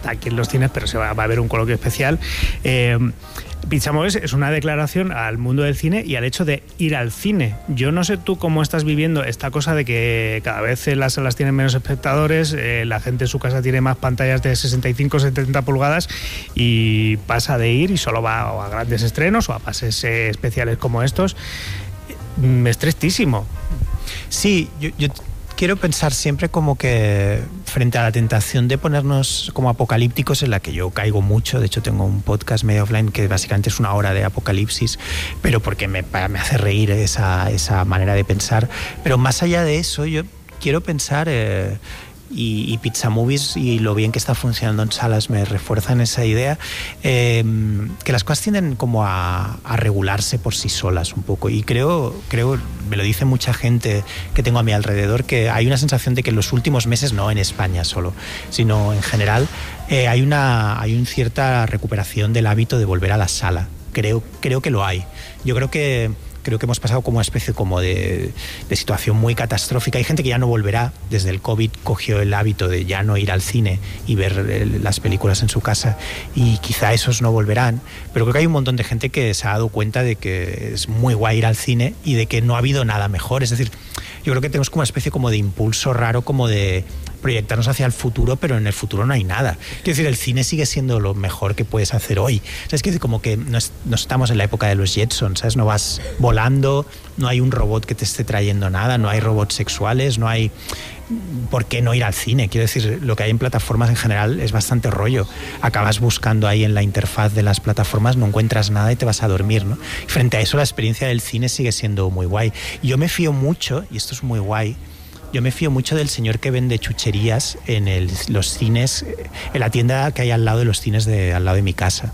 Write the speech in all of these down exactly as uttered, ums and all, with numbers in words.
está aquí en los cines, pero se va, va a haber un coloquio especial. Eh, Pizza Movies es una declaración al mundo del cine y al hecho de ir al cine. Yo no sé tú cómo estás viviendo esta cosa de que cada vez las salas tienen menos espectadores, eh, la gente en su casa tiene más pantallas de sesenta y cinco, setenta pulgadas y pasa de ir y solo va o a grandes estrenos o a pases eh, especiales como estos. Es tristísimo. Sí, yo... yo... quiero pensar siempre como que frente a la tentación de ponernos como apocalípticos, en la que yo caigo mucho, de hecho tengo un podcast medio offline que básicamente es una hora de apocalipsis, pero porque me, me hace reír esa, esa manera de pensar, pero más allá de eso yo quiero pensar... Eh, Y, y Pizza Movies y lo bien que está funcionando en salas me refuerzan esa idea, eh, que las cosas tienden como a, a regularse por sí solas un poco, y creo, creo, me lo dice mucha gente que tengo a mi alrededor, que hay una sensación de que en los últimos meses, no en España solo, sino en general, eh, hay una hay una cierta recuperación del hábito de volver a la sala. Creo, creo que lo hay. Yo creo que Creo que hemos pasado como una especie como de, de situación muy catastrófica. Hay gente que ya no volverá. Desde el COVID cogió el hábito de ya no ir al cine y ver el, las películas en su casa, y quizá esos no volverán. Pero creo que hay un montón de gente que se ha dado cuenta de que es muy guay ir al cine y de que no ha habido nada mejor. Es decir, yo creo que tenemos como una especie como de impulso raro, como de proyectarnos hacia el futuro, pero en el futuro no hay nada. Quiero decir, el cine sigue siendo lo mejor que puedes hacer hoy. O sea, es que como que no, es, no estamos en la época de los Jetsons, ¿sabes? No vas volando, no hay un robot que te esté trayendo nada, no hay robots sexuales, no hay... ¿Por qué no ir al cine? Quiero decir, lo que hay en plataformas en general es bastante rollo. Acabas buscando ahí en la interfaz de las plataformas, no encuentras nada y te vas a dormir, ¿no? Y frente a eso, la experiencia del cine sigue siendo muy guay. Yo me fío mucho, y esto es muy guay, yo me fío mucho del señor que vende chucherías en el, los cines, en la tienda que hay al lado de los cines de al lado de mi casa.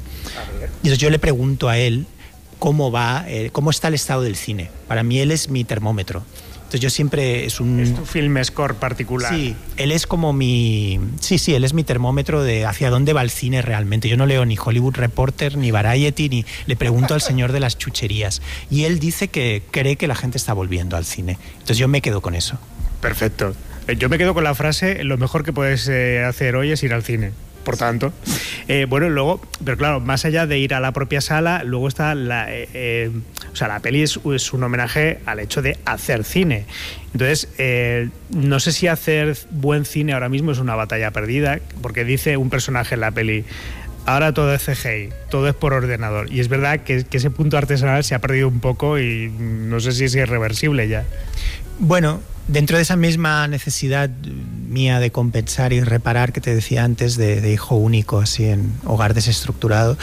Y entonces yo le pregunto a él cómo va, eh, cómo está el estado del cine. Para mí él es mi termómetro. Entonces yo siempre es un... Es tu film score particular. Sí, él es como mi... Sí, sí, él es mi termómetro de hacia dónde va el cine realmente. Yo no leo ni Hollywood Reporter, ni Variety, ni... Le pregunto al señor de las chucherías. Y él dice que cree que la gente está volviendo al cine. Entonces yo me quedo con eso. Perfecto. Yo me quedo con la frase, lo mejor que puedes eh, hacer hoy es ir al cine. Por tanto, eh, bueno, luego, pero claro, más allá de ir a la propia sala, luego está la, eh, eh, o sea, la peli es, es un homenaje al hecho de hacer cine. Entonces, eh, no sé si hacer buen cine ahora mismo es una batalla perdida, porque dice un personaje en la peli: ahora todo es C G I, todo es por ordenador. Y es verdad que, que ese punto artesanal se ha perdido un poco y no sé si es irreversible ya. Bueno, dentro de esa misma necesidad mía de compensar y reparar que te decía antes, de, de hijo único, así en hogar desestructurado,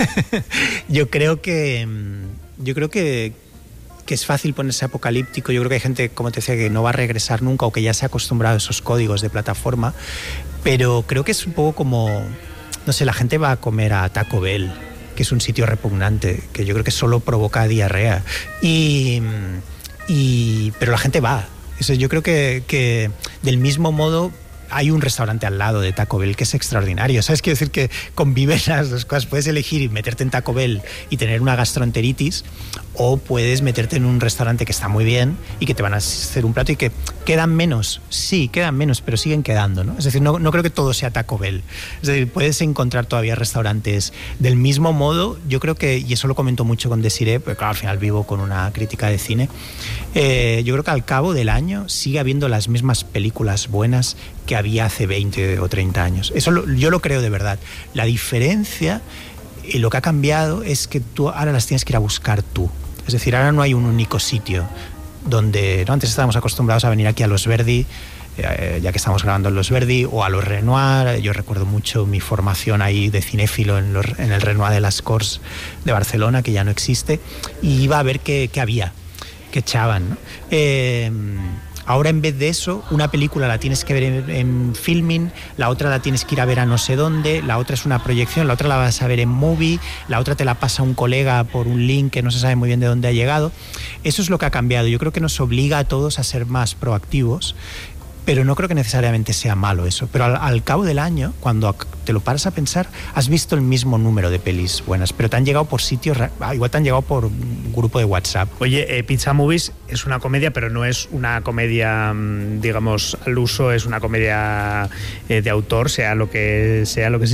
yo creo que yo creo que, que es fácil ponerse apocalíptico. Yo creo que hay gente, como te decía, que no va a regresar nunca o que ya se ha acostumbrado a esos códigos de plataforma, pero creo que es un poco como, no sé, la gente va a comer a Taco Bell, que es un sitio repugnante, que yo creo que solo provoca diarrea, y... Y, pero la gente va. Eso, yo creo que, que del mismo modo hay un restaurante al lado de Taco Bell que es extraordinario. ¿Sabes? Quiero decir que conviven las dos cosas. Puedes elegir y meterte en Taco Bell y tener una gastroenteritis, o puedes meterte en un restaurante que está muy bien y que te van a hacer un plato y que quedan menos. Sí, quedan menos, pero siguen quedando, ¿no? Es decir, no, no creo que todo sea Taco Bell. Es decir, puedes encontrar todavía restaurantes del mismo modo. Yo creo que, y eso lo comento mucho con Desiree, porque claro, al final vivo con una crítica de cine, eh, yo creo que al cabo del año sigue habiendo las mismas películas buenas que había hace veinte o treinta años. Eso lo, yo lo creo de verdad. La diferencia, y lo que ha cambiado, es que tú ahora las tienes que ir a buscar tú. Es decir, ahora no hay un único sitio donde, ¿no? Antes estábamos acostumbrados a venir aquí a Los Verdi, eh, ya que estamos grabando en Los Verdi, o a los Renoir. Yo recuerdo mucho mi formación ahí de cinéfilo en, los, en el Renoir de las Corts de Barcelona, que ya no existe, y iba a ver qué, qué había, qué echaban, ¿no? Eh, Ahora, en vez de eso, una película la tienes que ver en, en Filmin, la otra la tienes que ir a ver a no sé dónde, la otra es una proyección, la otra la vas a ver en Movie, la otra te la pasa un colega por un link que no se sabe muy bien de dónde ha llegado. Eso es lo que ha cambiado. Yo creo que nos obliga a todos a ser más proactivos, pero no creo que necesariamente sea malo eso. Pero al, al cabo del año, cuando te lo paras a pensar, has visto el mismo número de pelis buenas, pero te han llegado por sitios, igual te han llegado por un grupo de WhatsApp. Oye, eh, Pizza Movies es una comedia, pero no es una comedia, digamos, al uso, es una comedia eh, de autor, sea lo que sea lo que